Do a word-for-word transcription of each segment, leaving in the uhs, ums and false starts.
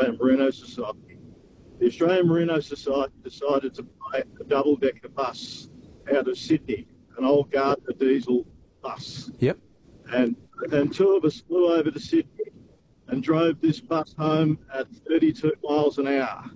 Australian Merino Society. The Australian Merino Society decided to buy a double-decker bus out of Sydney, an old Gardner diesel bus. Yep. And, and two of us flew over to Sydney and drove this bus home at thirty-two miles an hour.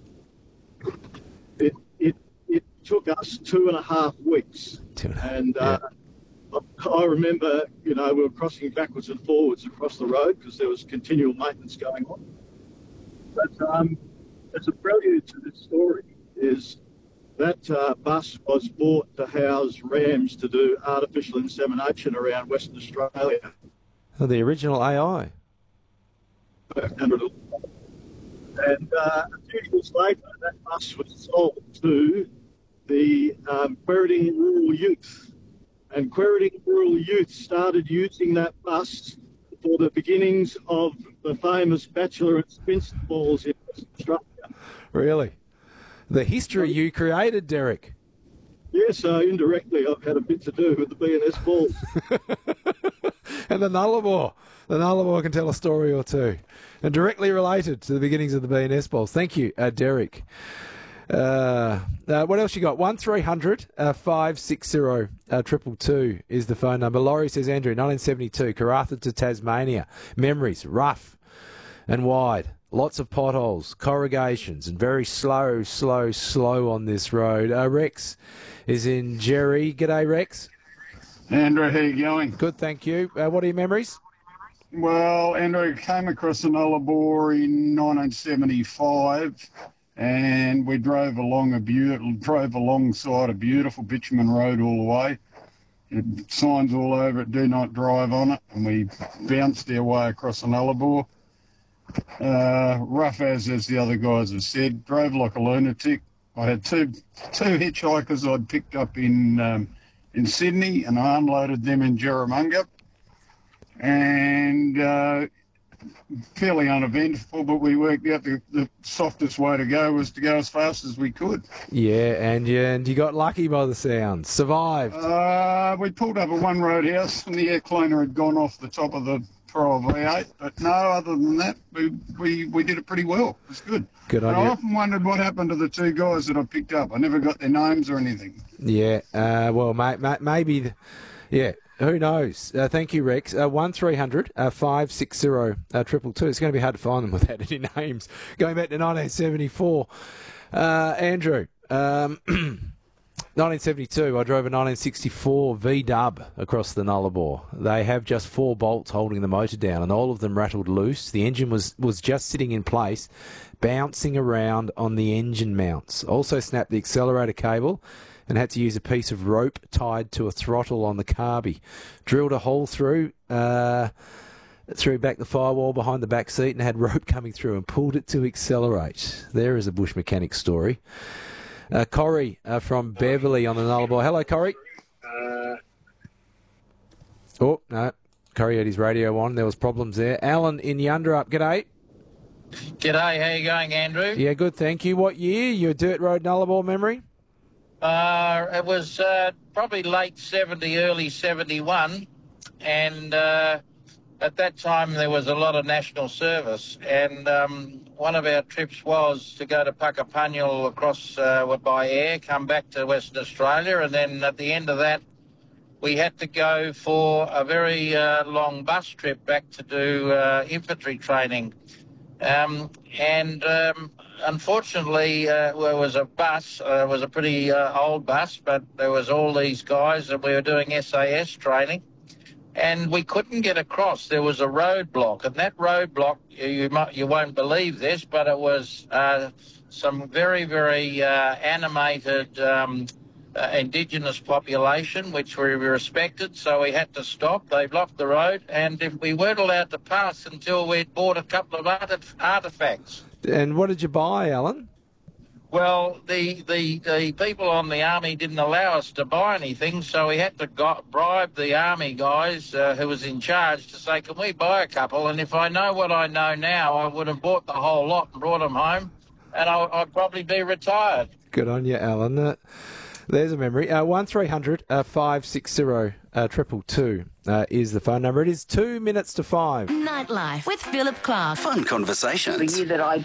It, it, it took us two and a half weeks. Two and a half, and uh, yeah. I remember, you know, we were crossing backwards and forwards across the road because there was continual maintenance going on. But um, as a prelude to this story is that uh, bus was bought to house rams to do artificial insemination around Western Australia. Oh, the original A I. And, and uh, a few years later, that bus was sold to the um, Quairading Rural Youth. And Quairading Rural Youth started using that bus for the beginnings of the famous Bachelor and Spinster balls in Western Australia. Really? The history you created, Derek. Yes, so indirectly I've had a bit to do with the B and S balls. And the Nullarbor. The Nullarbor can tell a story or two. And directly related to the beginnings of the B and S balls. Thank you, uh, Derek. Uh, uh, what else you got? one three hundred five six zero triple two is the phone number. Laurie says, Andrew, nineteen seventy-two, Karratha to Tasmania. Memories, rough and wide. Lots of potholes, corrugations, and very slow, slow, slow on this road. Uh, Rex is in Jerry. G'day, Rex. Andrew, how you going? Good, thank you. Uh, what are your memories? Well, Andrew, came across the Nullarbor in nineteen seventy-five, and we drove along a beautiful, drove alongside a beautiful bitumen road all the way. It, signs all over it, do not drive on it, and we bounced our way across the Nullarbor. Uh, rough as, as the other guys have said, drove like a lunatic. I had two two hitchhikers I'd picked up in um, in Sydney, and I unloaded them in Jerramunga. And uh, fairly uneventful, but we worked out the, the softest way to go was to go as fast as we could. Yeah, and you, and you got lucky by the sounds. Survived. Uh, we pulled up at one roadhouse, and the air cleaner had gone off the top of the V eight, but no, other than that, we, we, we did it pretty well. It was good. Good on and you. I often wondered what happened to the two guys that I picked up. I never got their names or anything. Yeah, uh, well, may, may, maybe, the, yeah, who knows? Uh, thank you, Rex. Uh, one three hundred five six zero triple two. It's going to be hard to find them without any names. Going back to nineteen seventy-four. Uh, Andrew, um, nineteen seventy-two, I drove a nineteen sixty-four V-Dub across the Nullarbor. They have just four bolts holding the motor down, and all of them rattled loose. The engine was, was just sitting in place, bouncing around on the engine mounts. Also snapped the accelerator cable and had to use a piece of rope tied to a throttle on the carby. Drilled a hole through, uh, threw back the firewall behind the back seat and had rope coming through and pulled it to accelerate. There is a bush mechanic story. Uh, Corey uh, from Beverley on the Nullarbor. Hello, Corey. Uh... Oh, no. Corey had his radio on. There was problems there. Alan in Yunderup. G'day. G'day. How you going, Andrew? Yeah, good, thank you. What year? Your Dirt Road Nullarbor memory? Uh, it was uh, probably late seventy, early seventy-one, and uh, at that time there was a lot of national service, and um, one of our trips was to go to Puckapunyal across uh, by air, come back to Western Australia, and then at the end of that we had to go for a very uh, long bus trip back to do uh, infantry training. Um, and um, unfortunately, uh, there was a bus, uh, it was a pretty uh, old bus, but there was all these guys and we were doing S A S training, and we couldn't get across. There was a roadblock, and that roadblock, you, you, might, you won't believe this, but it was uh, some very, very uh, animated um, uh, Indigenous population, which we respected, so we had to stop. They blocked the road, and if we weren't allowed to pass until we'd bought a couple of art- artefacts. And what did you buy, Alan? Well, the, the, the people on the army didn't allow us to buy anything, so we had to go, bribe the army guys uh, who was in charge to say, can we buy a couple? And if I know what I know now, I would have bought the whole lot and brought them home, and I, I'd probably be retired. Good on you, Alan. Uh, there's a memory. Uh, one three hundred five six zero triple two uh, is the phone number. It is two minutes to five. Nightlife with Philip Clark. Fun conversations. The year that I